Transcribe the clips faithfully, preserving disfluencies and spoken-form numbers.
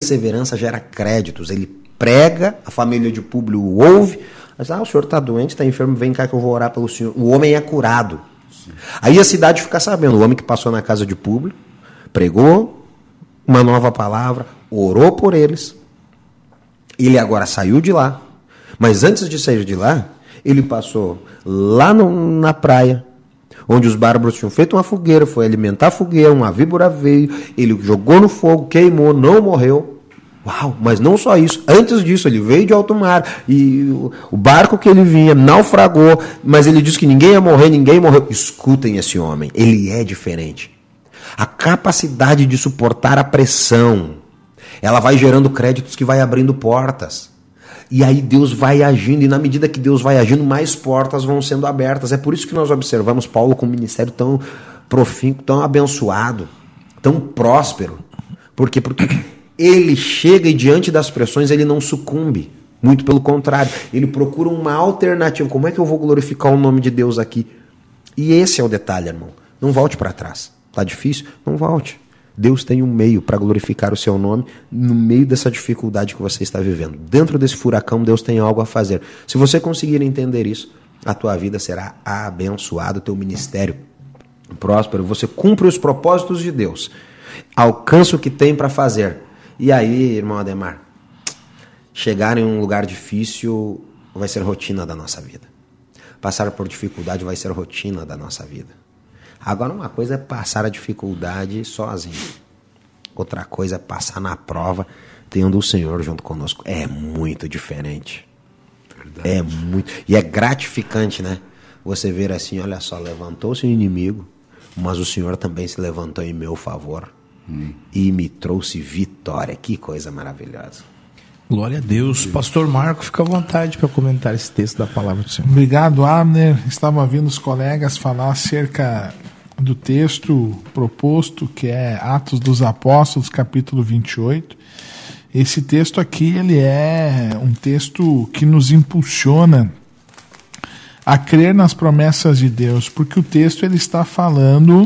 perseverança gera créditos. Ele prega, a família de Públio o ouve, mas ah, o senhor está doente, está enfermo, vem cá que eu vou orar pelo senhor. O homem é curado. Sim. Aí a cidade fica sabendo, o homem que passou na casa de Públio, pregou uma nova palavra, orou por eles, ele agora saiu de lá, mas antes de sair de lá, ele passou lá no, na praia, onde os bárbaros tinham feito uma fogueira, foi alimentar a fogueira, uma víbora veio, ele jogou no fogo, queimou, não morreu. Uau, mas não só isso, antes disso ele veio de alto mar, e o, o barco que ele vinha naufragou, mas ele disse que ninguém ia morrer, ninguém morreu. Escutem esse homem, ele é diferente. A capacidade de suportar a pressão, ela vai gerando créditos que vai abrindo portas. E aí Deus vai agindo, e na medida que Deus vai agindo, mais portas vão sendo abertas. É por isso que nós observamos Paulo com um ministério tão profícuo, tão abençoado, tão próspero. Por quê? Porque ele chega e diante das pressões ele não sucumbe. Muito pelo contrário, ele procura uma alternativa. Como é que eu vou glorificar o nome de Deus aqui? E esse é o detalhe, irmão. Não volte para trás. Está difícil? Não volte. Deus tem um meio para glorificar o seu nome no meio dessa dificuldade que você está vivendo. Dentro desse furacão, Deus tem algo a fazer. Se você conseguir entender isso, a tua vida será abençoada, o teu ministério próspero, você cumpre os propósitos de Deus, alcança o que tem para fazer. E aí, irmão Ademar, chegar em um lugar difícil vai ser rotina da nossa vida. Passar por dificuldade vai ser rotina da nossa vida. Agora, uma coisa é passar a dificuldade sozinho. Outra coisa é passar na prova tendo o Senhor junto conosco. É muito diferente. Verdade. É muito. E é gratificante, né? Você ver assim, olha só, levantou-se o inimigo, mas o Senhor também se levantou em meu favor. Hum. E me trouxe vitória. Que coisa maravilhosa. Glória a Deus. Deus. Pastor Marco, fica à vontade para comentar esse texto da palavra do Senhor. Obrigado, Abner. Estava ouvindo os colegas falar acerca do texto proposto, que é Atos dos Apóstolos, capítulo vinte e oito. Esse texto aqui, ele é um texto que nos impulsiona a crer nas promessas de Deus, porque o texto ele está falando...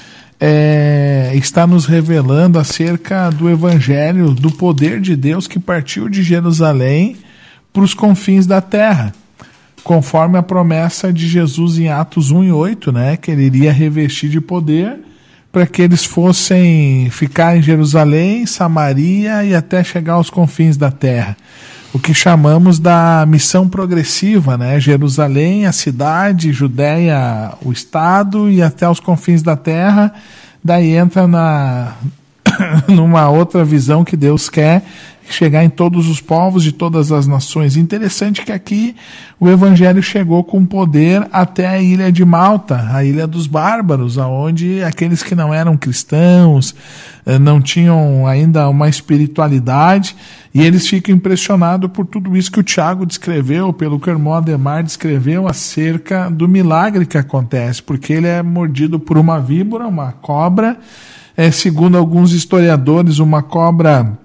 É, está nos revelando acerca do Evangelho, do poder de Deus que partiu de Jerusalém para os confins da terra, conforme a promessa de Jesus em Atos um e oito, né, que ele iria revestir de poder para que eles fossem ficar em Jerusalém, Samaria e até chegar aos confins da terra. O que chamamos da missão progressiva, né? Jerusalém, a cidade, Judéia, o estado e até os confins da terra. Daí entra na, numa outra visão que Deus quer chegar em todos os povos de todas as nações. Interessante que aqui o Evangelho chegou com poder até a ilha de Malta, a ilha dos bárbaros, onde aqueles que não eram cristãos, não tinham ainda uma espiritualidade, e eles ficam impressionados por tudo isso que o Tiago descreveu, pelo que o irmão Ademar descreveu acerca do milagre que acontece, porque ele é mordido por uma víbora, uma cobra, é, segundo alguns historiadores, uma cobra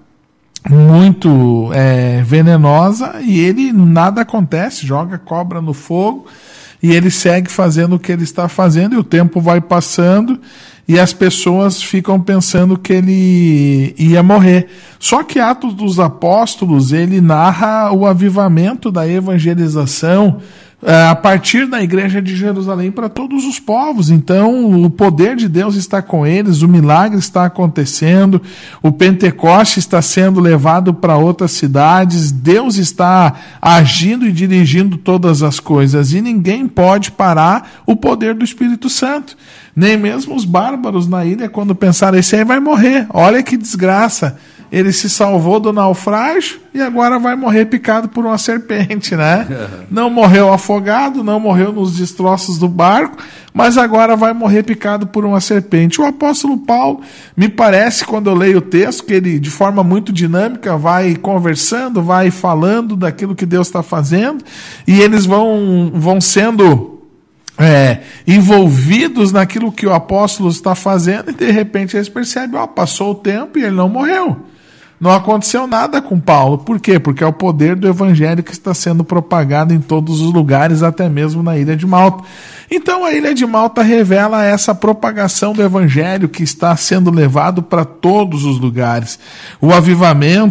muito é, venenosa, e ele nada acontece, joga a cobra no fogo e ele segue fazendo o que ele está fazendo, e o tempo vai passando e as pessoas ficam pensando que ele ia morrer. Só que Atos dos Apóstolos, ele narra o avivamento da evangelização a partir da igreja de Jerusalém para todos os povos. Então o poder de Deus está com eles, o milagre está acontecendo, o Pentecoste está sendo levado para outras cidades, Deus está agindo e dirigindo todas as coisas, e ninguém pode parar o poder do Espírito Santo. Nem mesmo os bárbaros na ilha, quando pensaram, esse aí vai morrer, olha que desgraça, ele se salvou do naufrágio e agora vai morrer picado por uma serpente, né? Não morreu afogado, não morreu nos destroços do barco, mas agora vai morrer picado por uma serpente. O apóstolo Paulo, me parece, quando eu leio o texto, que ele, de forma muito dinâmica, vai conversando, vai falando daquilo que Deus está fazendo, e eles vão, vão sendo... É, envolvidos naquilo que o apóstolo está fazendo, e de repente eles percebem, ó, passou o tempo e ele não morreu. Não aconteceu nada com Paulo. Por quê? Porque é o poder do evangelho que está sendo propagado em todos os lugares, até mesmo na ilha de Malta. Então a ilha de Malta revela essa propagação do evangelho que está sendo levado para todos os lugares. O avivamento